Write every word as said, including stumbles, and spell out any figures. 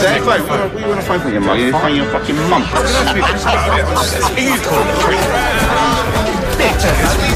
there? Like, what are you on the phone for your mum? You're phone your fucking mum. Who you calling?